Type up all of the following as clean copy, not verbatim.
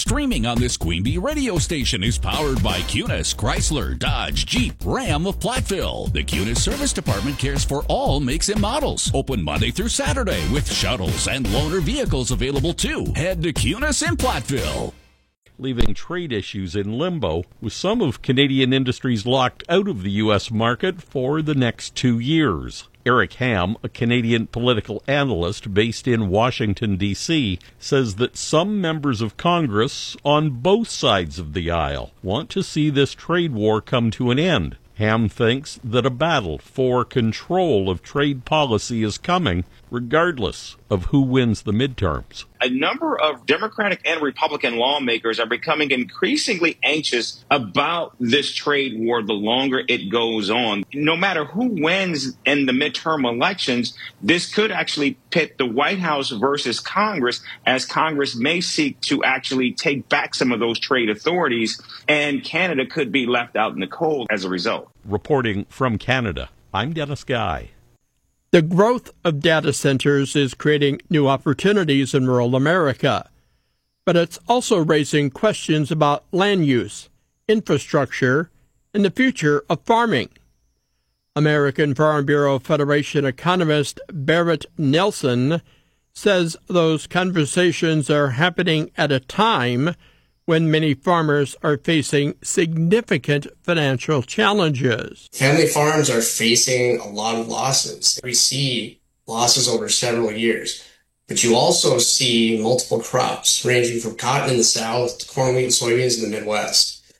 Streaming on this Queen Bee radio station is powered by Cunis, Chrysler, Dodge, Jeep, Ram of Platteville. The Cunis Service Department cares for all makes and models. Open Monday through Saturday with shuttles and loaner vehicles available too. Head to Cunis in Platteville. Leaving trade issues in limbo, with some of Canadian industries locked out of the U.S. market for the next 2 years. Eric Ham, a Canadian political analyst based in Washington, D.C., says that some members of Congress on both sides of the aisle want to see this trade war come to an end. Ham thinks that a battle for control of trade policy is coming, regardless of who wins the midterms. A number of Democratic and Republican lawmakers are becoming increasingly anxious about this trade war the longer it goes on. No matter who wins in the midterm elections, this could actually pit the White House versus Congress, as Congress may seek to actually take back some of those trade authorities, and Canada could be left out in the cold as a result. Reporting from Canada, I'm Dennis Guy. The growth of data centers is creating new opportunities in rural America, but it's also raising questions about land use, infrastructure, and the future of farming. American Farm Bureau Federation economist Barrett Nelson says those conversations are happening at a time when many farmers are facing significant financial challenges. Family farms are facing a lot of losses. We see losses over several years, but you also see multiple crops ranging from cotton in the south to corn, wheat, and soybeans in the Midwest.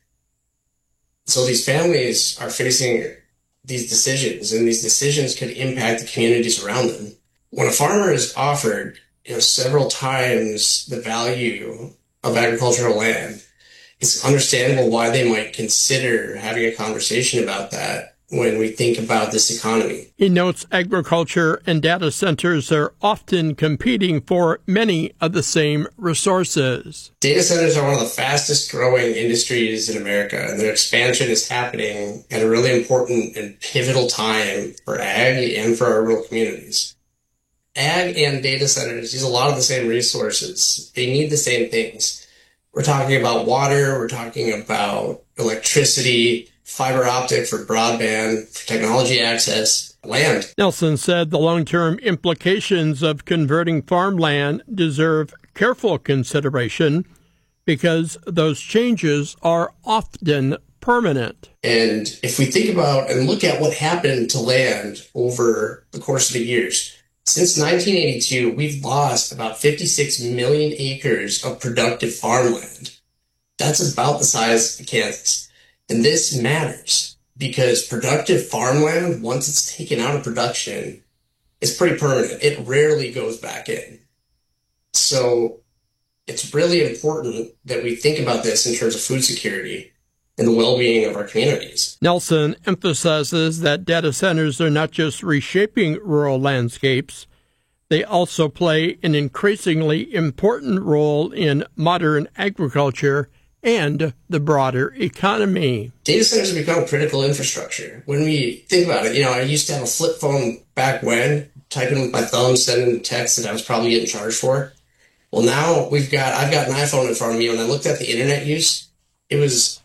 So these families are facing these decisions, and these decisions could impact the communities around them. When a farmer is offered, several times the value of agricultural land, it's understandable why they might consider having a conversation about that when we think about this economy. He notes agriculture and data centers are often competing for many of the same resources. Data centers are one of the fastest growing industries in America, and their expansion is happening at a really important and pivotal time for ag and for our rural communities. Ag and data centers use a lot of the same resources. They need the same things. We're talking about water, we're talking about electricity, fiber optic for broadband, for technology access, land. Nelson said the long-term implications of converting farmland deserve careful consideration because those changes are often permanent. And if we think about and look at what happened to land over the course of the years, since 1982, we've lost about 56 million acres of productive farmland. That's about the size of Kansas. And this matters because productive farmland, once it's taken out of production, is pretty permanent. It rarely goes back in. So it's really important that we think about this in terms of food security and the well-being of our communities. Nelson emphasizes that data centers are not just reshaping rural landscapes, they also play an increasingly important role in modern agriculture and the broader economy. Data centers have become critical infrastructure. When we think about it, I used to have a flip phone back when, typing with my thumb, sending text that I was probably getting charged for. Well, now I've got an iPhone in front of me. When I looked at the internet use, it was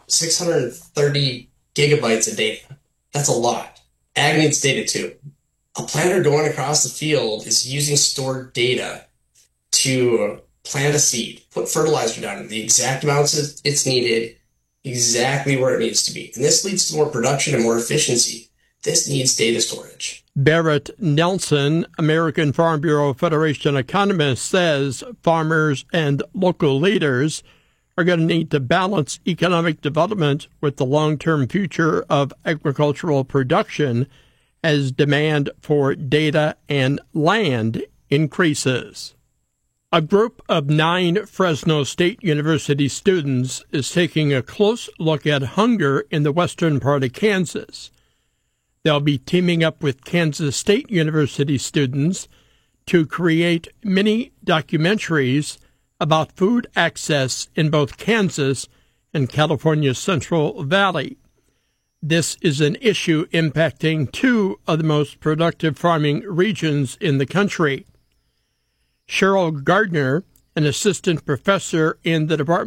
630 gigabytes of data. That's a lot. Ag needs data too. A planter going across the field is using stored data to plant a seed, put fertilizer down, the exact amounts it's needed, exactly where it needs to be. And this leads to more production and more efficiency. This needs data storage. Barrett Nelson, American Farm Bureau Federation economist, says farmers and local leaders are going to need to balance economic development with the long-term future of agricultural production as demand for data and land increases. A group of 9 Fresno State University students is taking a close look at hunger in the western part of Kansas. They'll be teaming up with Kansas State University students to create mini documentaries about food access in both Kansas and California's Central Valley. This is an issue impacting 2 of the most productive farming regions in the country. Cheryl Gardner, an assistant professor in the Department